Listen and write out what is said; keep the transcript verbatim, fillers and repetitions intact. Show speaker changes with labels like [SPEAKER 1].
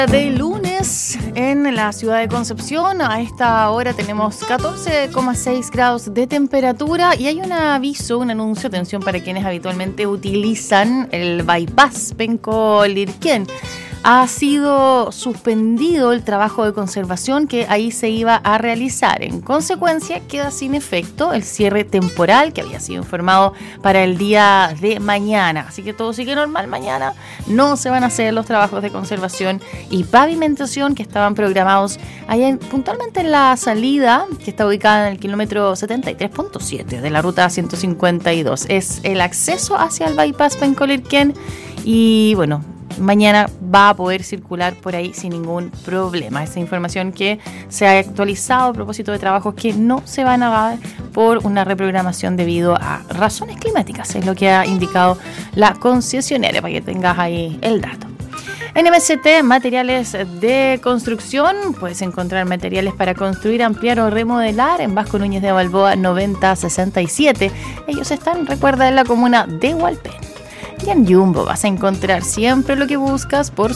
[SPEAKER 1] De lunes en la ciudad de Concepción, a esta hora tenemos catorce coma seis grados de temperatura y hay un aviso, un anuncio, atención para quienes habitualmente utilizan el bypass Penco-Lirquén. Ha sido suspendido el trabajo de conservación que ahí se iba a realizar. En consecuencia, queda sin efecto el cierre temporal que había sido informado para el día de mañana. Así que todo sigue normal mañana. No se van a hacer los trabajos de conservación y pavimentación que estaban programados allá puntualmente en la salida, que está ubicada en el kilómetro setenta y tres punto siete de la ruta ciento cincuenta y dos. Es el acceso hacia el bypass Penco-Lirquén y bueno, mañana va a poder circular por ahí sin ningún problema. Esta información que se ha actualizado a propósito de trabajos que no se van a dar por una reprogramación debido a razones climáticas, es lo que ha indicado la concesionaria, para que tengas ahí el dato. En M S T, materiales de construcción, puedes encontrar materiales para construir, ampliar o remodelar en Vasco Núñez de Balboa noventa sesenta y siete. Ellos están, recuerda, en la comuna de Hualpén. Y en Jumbo vas a encontrar siempre lo que buscas por